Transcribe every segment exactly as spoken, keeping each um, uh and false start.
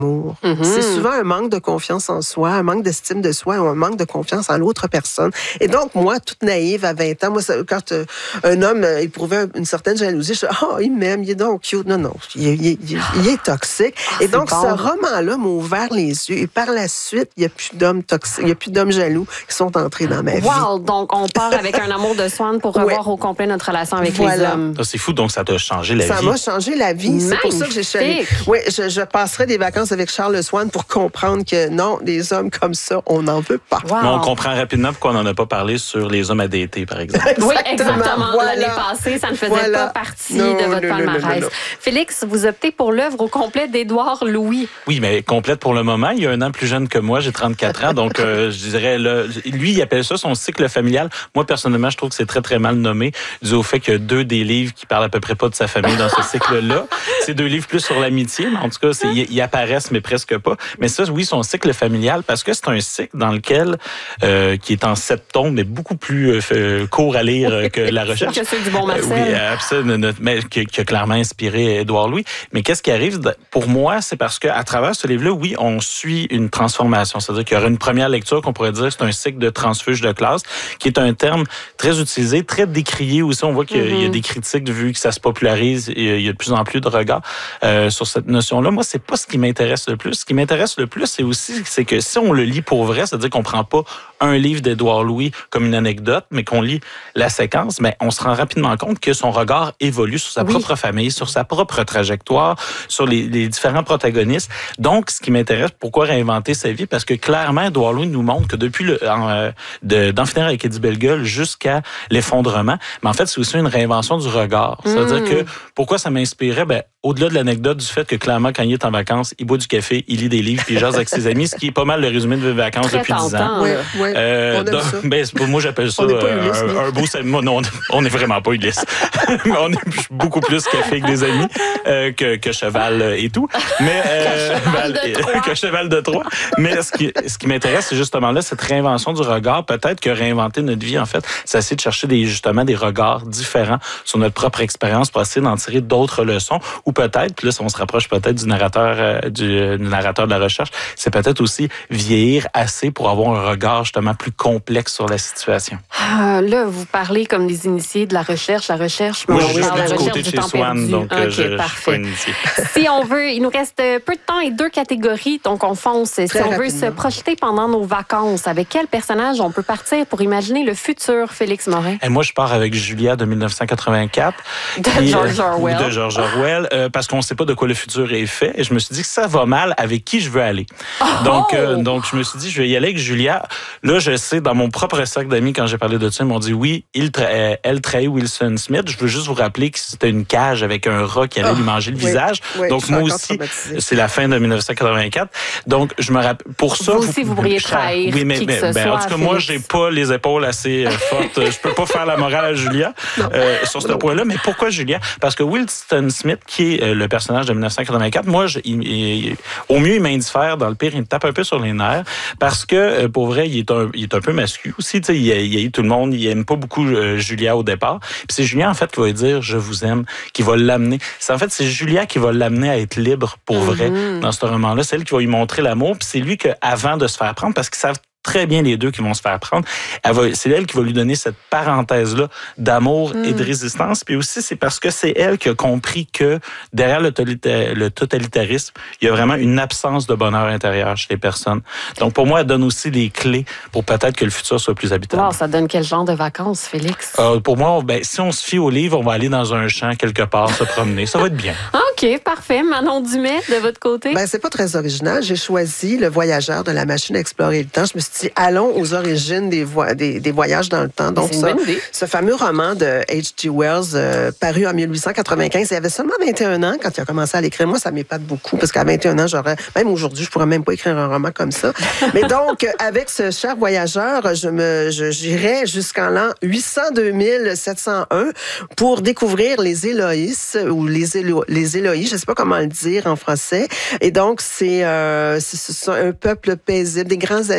Mm-hmm. C'est souvent un manque de confiance en soi, un manque d'estime de soi ou un manque de confiance en l'autre personne. Et donc, moi, toute naïve à vingt ans, moi, ça, quand euh, un homme euh, éprouvait une certaine jalousie, je dis « Ah, oh, il m'aime, il est donc cute. » Non, non, il, il, il, il est toxique. Ah, et donc, bon. Ce roman-là m'a ouvert les yeux. Et par la suite, il n'y a plus d'hommes toxiques, il n'y a plus d'hommes jaloux qui sont entrés dans ma vie. Wow! Donc, on part avec un amour de Swann pour revoir ouais. au complet notre relation avec voilà. les hommes. Ça, c'est fou, donc ça t'a changé la ça vie. Ça m'a changé la vie. Magnifique. C'est pour ça que j'ai choisi. Oui, je, je passerai des vacances avec Charles Swann pour comprendre que non, des hommes comme ça, on n'en veut pas. Wow. Mais on comprend rapidement pourquoi on n'en a pas parlé sur les hommes à dater, par exemple. Exactement. Oui, exactement. Voilà. L'année passée, ça ne faisait voilà. pas partie non, de votre non, palmarès. Non, non, non. Félix, vous optez pour l'œuvre au complet d'Édouard Louis. Oui, mais complète pour le moment. Il est un an plus jeune que moi, j'ai trente-quatre ans, donc euh, je dirais, le, lui, il appelle ça son cycle familial. Moi, personnellement, je trouve que c'est très, très mal nommé, dû au fait qu'il y a deux des livres qui parlent à peu près pas de sa famille dans ce cycle-là. C'est deux livres plus sur l'amitié, mais en tout cas, c'est, ils apparaissent, mais presque pas. Mais ça, oui, son cycle familial, parce que c'est un cycle dans lequel, euh, qui est en sept tomes, mais beaucoup plus euh, court à lire que La Recherche. Que c'est du bon Marcel. Euh, oui, absolument, mais qui, qui a clairement inspiré Édouard Louis. Mais qu'est-ce qui arrive pour moi, c'est parce qu'à travers ce livre-là, oui, on suit une transformation. C'est-à-dire qu'il y aura une première lecture qu'on pourrait dire, c'est un cycle de transfuge de classe, qui est un terme très utilisé, très décrié aussi. On voit qu'il y a, mm-hmm. il y a des critiques, vu que ça se popularise, il y a de plus en plus de regards euh, sur cette notion-là. Moi, c'est pas ce qui m'intéresse le plus. Ce qui m'intéresse le plus, c'est aussi c'est que si on le lit pour vrai, c'est-à-dire qu'on prend pas un livre d'Édouard Louis comme une anecdote, mais qu'on lit la séquence, mais on se rend rapidement compte que son regard évolue sur sa oui. propre famille, sur sa propre trajectoire, sur les, les différents protagonistes. Donc, ce qui m'intéresse, pourquoi réinventer sa vie? Parce que clairement, Édouard Louis nous montre que depuis le, euh, de, d'en finir avec Eddie Bellegueule jusqu'à l'effondrement, mais en fait, c'est aussi une réinvention du regard. C'est-à-dire mmh. que pourquoi ça m'inspirait? Ben, au-delà de l'anecdote du fait que clairement, quand il est en vacances, il boit du café, il lit des livres, puis il jase avec ses amis, ce qui est pas mal le résumé de mes vacances Très depuis dix ans. Oui, oui. Euh, on aime donc, ça. Ben, moi, j'appelle ça euh, Ulysse, un, un beau samedi. Non, on n'est vraiment pas Ulysse. On est beaucoup plus café avec des amis euh, que, que cheval et tout. Mais, euh, que, cheval de que cheval de Troie. Mais ce qui, ce qui m'intéresse, c'est justement là, cette réinvention du regard. Peut-être que réinventer notre vie, en fait, c'est essayer de chercher des, justement des regards différents sur notre propre expérience pour essayer d'en tirer d'autres leçons. Ou peut-être, puis là, on se rapproche peut-être du narrateur, euh, du, du narrateur de La Recherche, c'est peut-être aussi vieillir assez pour avoir un regard justement plus complexe sur la situation. Ah, là, vous parlez comme des initiés de la recherche, la recherche. Moi, je suis parle de du la côté de chez Swann, donc okay, je, parfait. je suis pas initié. Si on veut, il nous reste peu de temps et deux catégories, donc on fonce. Très si on rapidement. veut se projeter pendant nos vacances, avec quel personnage on peut partir pour imaginer le futur, Félix Morin? Et moi, je pars avec Julia de dix-neuf cent quatre-vingt-quatre. De qui, George Orwell. De George Orwell, euh, parce qu'on ne sait pas de quoi le futur est fait. Et je me suis dit que ça va mal, avec qui je veux aller. Oh! Donc, euh, donc, je me suis dit, je vais y aller avec Julia. Là, je sais, dans mon propre cercle d'amis, quand j'ai parlé de ça, ils m'ont dit, oui, il tra- elle trahit Wilson Smith. Je veux juste vous rappeler que c'était une cage avec un rat qui allait oh, lui manger le oui, visage. Oui, donc, moi aussi, c'est la fin de dix-neuf cent quatre-vingt-quatre. Donc, je me rappelle, pour ça... Vous aussi, vous pourriez trahir oui, mais, qui mais, que ce ben, soit, en tout cas, Félix. moi, j'ai pas les épaules assez euh, fortes. Je peux pas faire la morale à Julia euh, sur ce non. point-là. Mais pourquoi Julia? Parce que Wilson Smith, qui est euh, le personnage de dix-neuf cent quatre-vingt-quatre, moi, je, il, il, au mieux, il m'indiffère. Dans le pire, il me tape un peu sur les nerfs. Parce que, euh, pour vrai, il est un, il est un peu mascu aussi. Il, il haït tout le monde. Il aime pas beaucoup euh, Julia au départ. Puis c'est Julia, en fait, qui va lui dire « je vous aime », qui va l'amener. C'est, en fait, c'est Julia qui va l'amener à être libre pour vrai mm-hmm. dans ce roman-là. C'est elle qui va lui montrer l'amour. Puis c'est lui que, avant de se faire prendre, parce qu'ils savent très bien les deux qui vont se faire prendre. Elle va, c'est elle qui va lui donner cette parenthèse-là d'amour mm. et de résistance. Puis aussi, c'est parce que c'est elle qui a compris que derrière le, tolita- le totalitarisme, il y a vraiment une absence de bonheur intérieur chez les personnes. Donc, pour moi, elle donne aussi les clés pour peut-être que le futur soit plus habitable. Wow, ça donne quel genre de vacances, Félix? Euh, pour moi, ben, si on se fie au livre, on va aller dans un champ quelque part, se promener. Ça va être bien. OK, parfait. Manon Dumais, de votre côté? Ben, c'est pas très original. J'ai choisi Le Voyageur de la machine à explorer le temps. Je me suis dit, allons aux origines des, vo- des, des voyages dans le temps. Donc, ça, ce fameux roman de H G Wells, euh, paru en dix-huit cent quatre-vingt-quinze, il avait seulement vingt et un ans quand il a commencé à l'écrire. Moi, ça m'épate beaucoup, parce qu'à vingt et un ans, j'aurais, même aujourd'hui, je pourrais même pas écrire un roman comme ça. Mais donc, avec ce cher voyageur, je me, je, j'irai jusqu'en l'an huit cent deux mille sept cent un pour découvrir les Éloïs, ou les, Élo, les Éloïs, je sais pas comment le dire en français. Et donc, c'est, euh, c'est, c'est un peuple paisible, des grands, c'est comme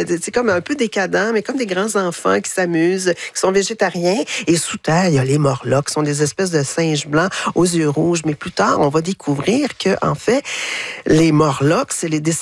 comme un peu décadent, mais comme des grands enfants qui s'amusent, qui sont végétariens. Et sous terre, il y a les Morlocks, qui sont des espèces de singes blancs aux yeux rouges. Mais plus tard, on va découvrir que, en fait, les Morlocks, c'est les